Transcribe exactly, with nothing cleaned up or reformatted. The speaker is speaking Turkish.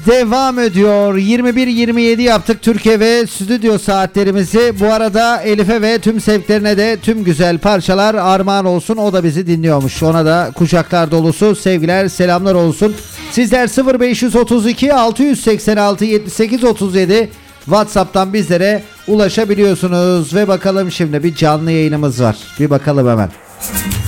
devam ediyor. yirmi bir yirmi yedi yaptık Türkiye ve stüdyo saatlerimizi. Bu arada Elif'e ve tüm sevdiklerine de tüm güzel parçalar armağan olsun. O da bizi dinliyormuş. Ona da kucaklar dolusu sevgiler, selamlar olsun. Sizler sıfır beş otuz iki altı seksen altı yetmiş sekiz otuz yedi WhatsApp'tan bizlere ulaşabiliyorsunuz. Ve bakalım şimdi bir canlı yayınımız var. Bir bakalım hemen.